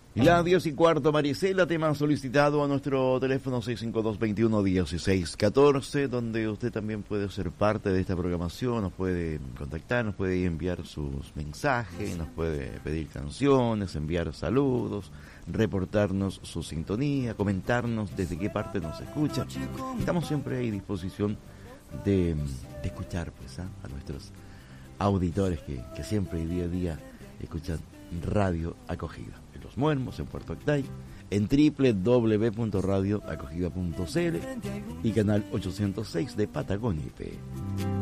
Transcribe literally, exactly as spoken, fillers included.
Y las diez y cuarto, Maricela, tema solicitado a nuestro teléfono seis cinco dos, veintiuno, dieciséis, catorce, donde usted también puede ser parte de esta programación, nos puede contactar, nos puede enviar sus mensajes, nos puede pedir canciones, enviar saludos, reportarnos su sintonía, comentarnos desde qué parte nos escucha. Estamos siempre a disposición de, de escuchar pues, ¿eh? a nuestros auditores que, que siempre y día a día escuchan Radio Acogida. En Los Muermos, en Puerto Octay, en doble u doble u doble u punto radio acogida punto c l y canal ochocientos seis de Patagonia I P.